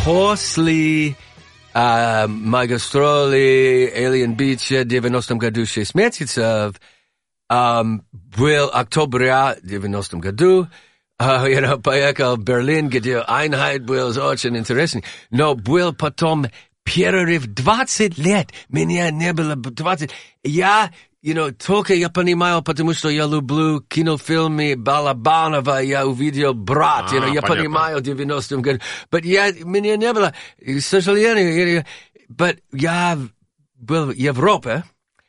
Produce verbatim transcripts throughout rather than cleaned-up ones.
после uh, моей гастроли Alien Beach в девяностом году шесть месяцев, um, был октября девяностом году, uh, you know, поехал в Берлин, где Einheit был очень интересный, но был потом перерыв двадцать лет, меня не было двадцать, я... You know, только я понимаю, потому что я люблю кинофильмы Балабанова, я увидел «Брат», а, you know, я понятно. понимаю в девяностом году. But я, меня не было, к сожалению, but я был в Европе.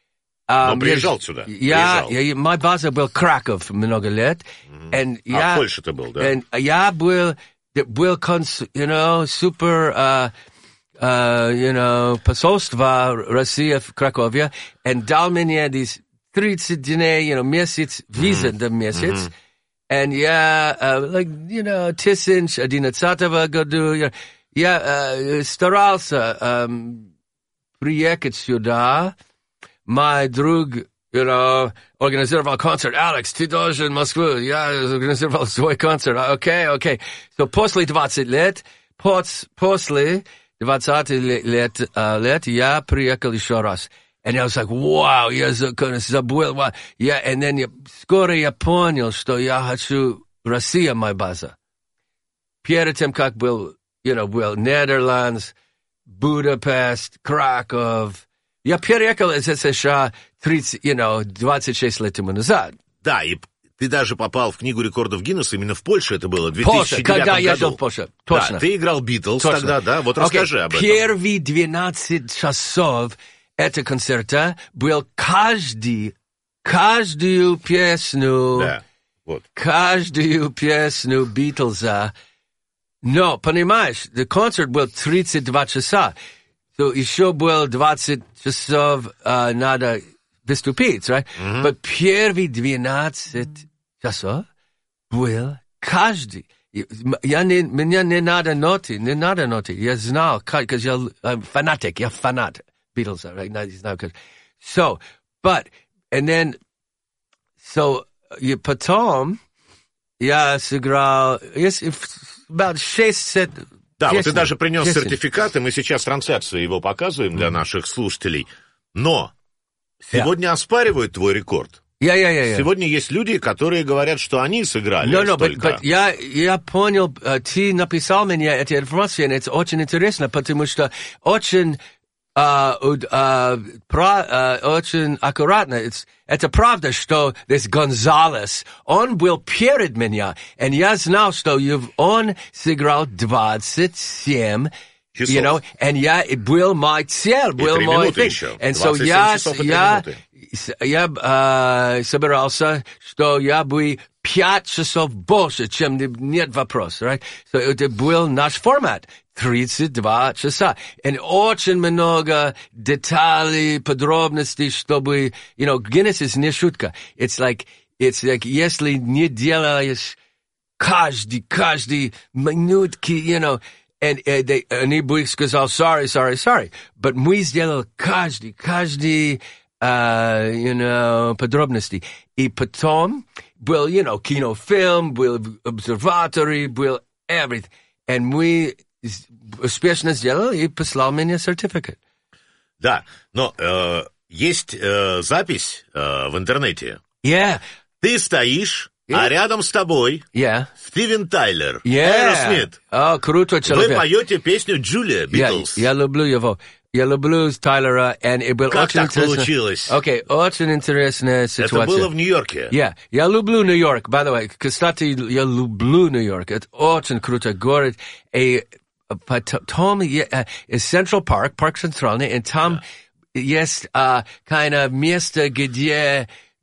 Но Um, приезжал я, сюда, я, приезжал. Я, моя база был Краков много лет. Mm-hmm. And а я, в Польше ты был, да? And я был, был, you know, супер... Uh, Uh, you know, посольство России в Кракове, и дал мне these тридцать дней, you know, месяц, виза до месяц, и я, uh, like, you know, тысяча одиннадцатого году, я, я uh, старался um, приехать сюда, мой друг, you know, организовал концерт, Алекс, ты должен в Москву, я организовал свой концерт, окей, okay, окей, okay. So, после двадцати лет, пос, после двадцати лет, uh, лет я приехал еще раз. And I was like, wow, я забыл. Wow. Я, and then я, скоро я понял, что я хочу Россия, моя база. Перед тем, как был, you know, был Нидерландс, Будапешт, Краков. Я переехал из США тридцать, you know, двадцать шесть лет тому назад. Да, и ты даже попал в книгу рекордов Гиннесса, именно в Польше это было, в две тысячи девятом Польша, когда году. я жил в Польше, точно. Да, ты играл Битлз точно. тогда, да? Вот расскажи okay. об этом. Первые двенадцать часов этого концерта был каждый, каждую песню, да, вот. каждую песню Битлза. Но, понимаешь, концерт был тридцать два часа, то еще было двадцать часов uh, надо выступить, right? Mm-hmm. Но первые двенадцать часов был каждый. Я не, меня не надо ноты, не надо ноты. Я знал, как я I'm фанатик, я фанат Beatles, right? Не знаю, как. So, but, and then, so, и потом я сыграл, yes, about шесть-семь. Да, вот ты даже принес сертификат, и мы сейчас трансляцию его показываем для наших слушателей. Но сегодня yeah. оспаривают твой рекорд. Yeah, yeah, yeah, yeah. Сегодня есть люди, которые говорят, что они сыграли no, no, столько. But, but я, я понял, ты написал мне эту информацию, и это очень интересно, потому что очень, uh, uh, про, uh, очень аккуратно. It's, это правда, что здесь Гонзалес, он был перед меня, и я знал, что он сыграл двадцать семь часов. You know, and я, был мой цель, был мой thing. And so я, я, я uh, собирался, что я бы пять часов больше, чем нет вопроса, right? So это был наш формат. тридцать два часа. И очень много деталей, подробностей, чтобы, you know, Guinness is не шутка. It's like, it's like, если не делаешь каждый, каждый минутки, you know, and, and they, они бы сказал, sorry, sorry, sorry. But мы сделали каждый, каждый, uh, you know, подробности. И потом был, you know, кинофильм, был обсерваторий, был everything. And мы успешно сделали и послал мне сертификат. Да, но э, есть э, запись э, в интернете. Yeah. Ты стоишь, yeah. а рядом с тобой yeah. Стивен Тайлер, yeah. Аэросмит. Oh, круто человек. Вы поете песню «Джулия», Битлз. Yeah, я люблю его. Я люблю Тайлера, и это было как очень так интересно. получилось? Окей, okay, очень интересная ситуация. Это было в Нью-Йорке. Yeah, я люблю Нью-Йорк, by the way. Кстати, я люблю Нью-Йорк. Это очень крутой город. И потом есть Централ Парк, парк Центральный, и там yeah. есть uh, kind of место, где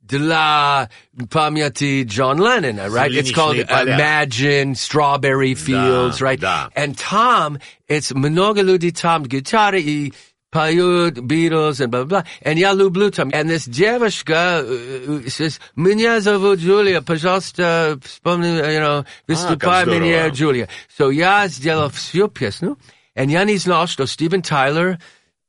для памяти Джон Леннона, right? It's called поля. Imagine Strawberry Fields, да, right? Да. And там, it's много людей там, гитары и поют Beatles and blah, blah, blah. And я люблю там. And this девушка uh, says, меня зовут Джулия, пожалуйста, вспомни, you know, выступай а, меня, Джулия. So я сделал всю песню, and я не знал, что Стивен Тайлер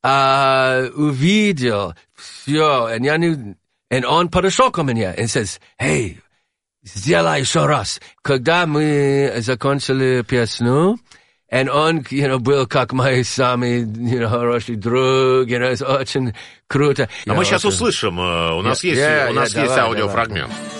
uh, увидел все, and я не... And он подошел ко мне и says, hey, сделай еще раз. Когда мы закончили песню, And он, you know, был как мой самый, you know, хороший друг, you know, очень круто. А мы сейчас услышим, у нас есть, у нас есть аудиофрагмент.